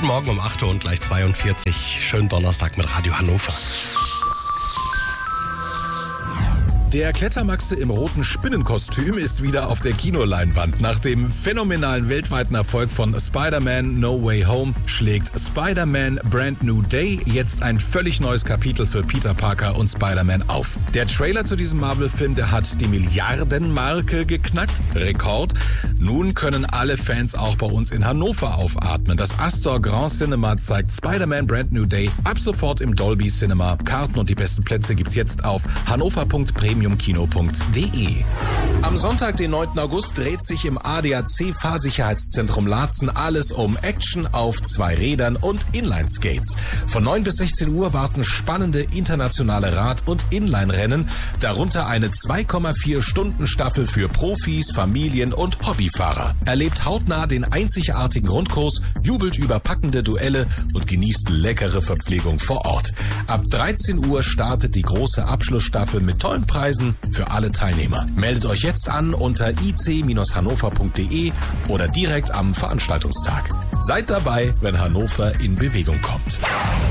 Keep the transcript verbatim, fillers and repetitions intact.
Guten Morgen um acht Uhr und gleich zweiundvierzig. Schönen Donnerstag mit Radio Hannover. Der Klettermaxe im roten Spinnenkostüm ist wieder auf der Kinoleinwand. Nach dem phänomenalen weltweiten Erfolg von Spider-Man No Way Home schlägt Spider-Man Brand New Day jetzt ein völlig neues Kapitel für Peter Parker und Spider-Man auf. Der Trailer zu diesem Marvel-Film, der hat die Milliardenmarke geknackt. Rekord. Nun können alle Fans auch bei uns in Hannover aufatmen. Das Astor Grand Cinema zeigt Spider-Man Brand New Day ab sofort im Dolby Cinema. Karten und die besten Plätze gibt's jetzt auf hannover punkt premium kino punkt de. Am Sonntag, den neunten August, dreht sich im A D A C-Fahrsicherheitszentrum Laatzen alles um Action auf zwei Rädern und Inline-Skates. Von neun bis sechzehn Uhr warten spannende internationale Rad- und Inline-Rennen, darunter eine zwei Komma vier Stunden Staffel für Profis, Familien und Hobbyfahrer. Erlebt hautnah den einzigartigen Rundkurs, jubelt über packende Duelle und genießt leckere Verpflegung vor Ort. Ab dreizehn Uhr startet die große Abschlussstaffel mit tollen Preisen für alle Teilnehmer. Meldet euch jetzt an unter i c hannover punkt de oder direkt am Veranstaltungstag. Seid dabei, wenn Hannover in Bewegung kommt.